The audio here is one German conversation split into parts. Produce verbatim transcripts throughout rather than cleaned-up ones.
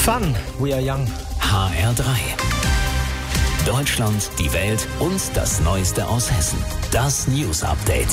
Fun, we are young. H R drei. Deutschland, die Welt und das Neueste aus Hessen. Das News Update.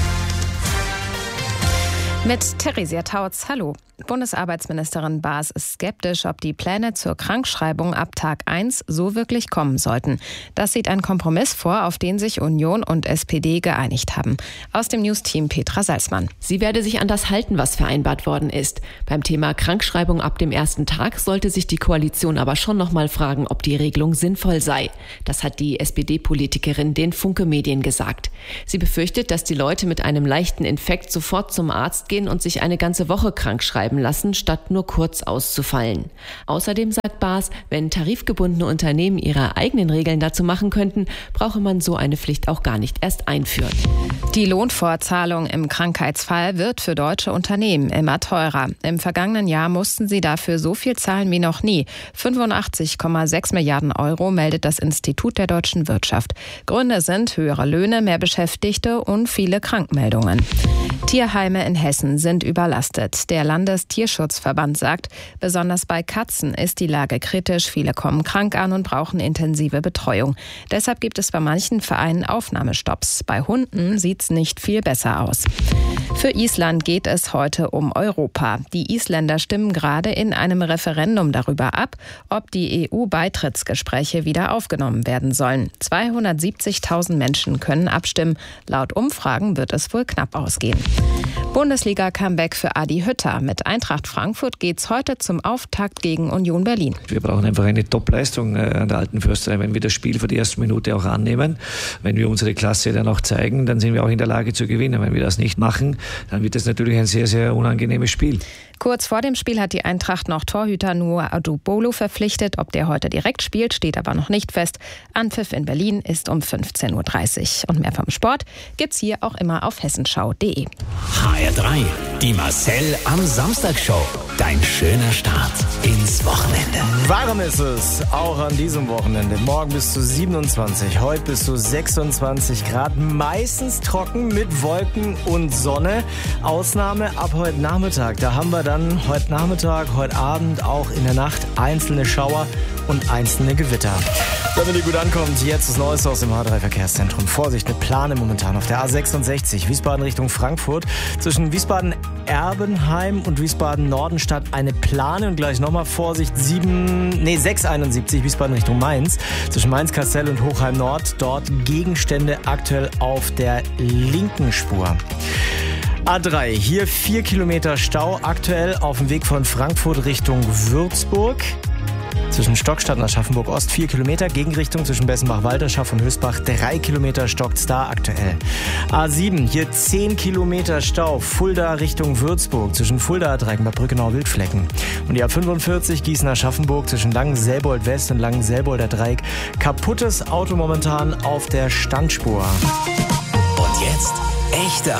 Mit Theresia Tautz, hallo. Bundesarbeitsministerin Baas ist skeptisch, ob die Pläne zur Krankschreibung ab Tag eins so wirklich kommen sollten. Das sieht ein Kompromiss vor, auf den sich Union und S P D geeinigt haben. Aus dem News-Team Petra Salzmann. Sie werde sich an das halten, was vereinbart worden ist. Beim Thema Krankschreibung ab dem ersten Tag sollte sich die Koalition aber schon noch mal fragen, ob die Regelung sinnvoll sei. Das hat die S P D-Politikerin den Funke Medien gesagt. Sie befürchtet, dass die Leute mit einem leichten Infekt sofort zum Arzt gehen und sich eine ganze Woche krank schreiben lassen, statt nur kurz auszufallen. Außerdem sagt Baas, wenn tarifgebundene Unternehmen ihre eigenen Regeln dazu machen könnten, brauche man so eine Pflicht auch gar nicht erst einführen. Die Lohnfortzahlung im Krankheitsfall wird für deutsche Unternehmen immer teurer. Im vergangenen Jahr mussten sie dafür so viel zahlen wie noch nie. fünfundachtzig Komma sechs Milliarden Euro meldet das Institut der deutschen Wirtschaft. Gründe sind höhere Löhne, mehr Beschäftigte und viele Krankmeldungen. Tierheime in Hessen sind überlastet. Der Landestierschutzverband sagt, besonders bei Katzen ist die Lage kritisch. Viele kommen krank an und brauchen intensive Betreuung. Deshalb gibt es bei manchen Vereinen Aufnahmestopps. Bei Hunden sieht es nicht viel besser aus. Für Island geht es heute um Europa. Die Isländer stimmen gerade in einem Referendum darüber ab, ob die E U-Beitrittsgespräche wieder aufgenommen werden sollen. zweihundertsiebzigtausend Menschen können abstimmen. Laut Umfragen wird es wohl knapp ausgehen. Bundesliga-Comeback für Adi Hütter. Mit Eintracht Frankfurt geht's heute zum Auftakt gegen Union Berlin. Wir brauchen einfach eine Top-Leistung an der Alten Försterei. Wenn wir das Spiel für die erste Minute auch annehmen, wenn wir unsere Klasse dann auch zeigen, dann sind wir auch in der Lage zu gewinnen. Wenn wir das nicht machen, dann wird das natürlich ein sehr, sehr unangenehmes Spiel. Kurz vor dem Spiel hat die Eintracht noch Torhüter Noah Adubolo verpflichtet. Ob der heute direkt spielt, steht aber noch nicht fest. Anpfiff in Berlin ist um fünfzehn Uhr dreißig. Und mehr vom Sport gibt's hier auch immer auf hessenschau punkt de. H R drei. Die Marcel am Samstag Show. Dein schöner Start ins Wochenende. Warm ist es, auch an diesem Wochenende. Morgen bis zu siebenundzwanzig, heute bis zu sechsundzwanzig Grad. Meistens trocken mit Wolken und Sonne. Ausnahme ab heute Nachmittag. Da haben wir dann heute Nachmittag, heute Abend, auch in der Nacht einzelne Schauer und einzelne Gewitter. Damit ihr gut ankommt, jetzt das Neueste aus dem H drei Verkehrszentrum. Vorsicht mit Plane momentan auf der A sechsundsechzig, Wiesbaden Richtung Frankfurt. Zwischen Wiesbaden-Erbenheim und Wiesbaden-Nordenstadt eine Plane und gleich nochmal Vorsicht, sieben, nee, sechs einundsiebzig, Wiesbaden Richtung Mainz. Zwischen Mainz-Kastell und Hochheim-Nord, dort Gegenstände aktuell auf der linken Spur. A drei, hier vier Kilometer Stau aktuell auf dem Weg von Frankfurt Richtung Würzburg. Zwischen Stockstadt und Aschaffenburg-Ost vier Kilometer, Gegenrichtung zwischen Bessenbach-Walterschaft und Hösbach drei Kilometer stockt's da aktuell. A sieben, hier zehn Kilometer Stau, Fulda Richtung Würzburg, zwischen Fulda, Dreieckbad Brückenau, Wildflecken. Und die A fünfundvierzig, Gießen-Aschaffenburg, zwischen Langenselbold West und Langenselbolder Dreieck. Kaputtes Auto momentan auf der Standspur. Und jetzt echte